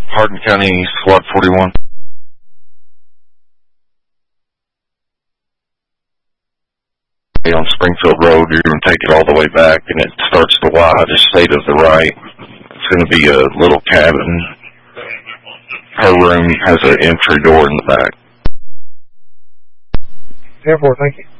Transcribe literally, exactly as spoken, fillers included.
Hardin County, SWAT forty-one. On Springfield Road, you're going to take it all the way back, and it starts to Y. Just stay to the right. It's going to be a little cabin. Her room has an entry door in the back. ten four, thank you.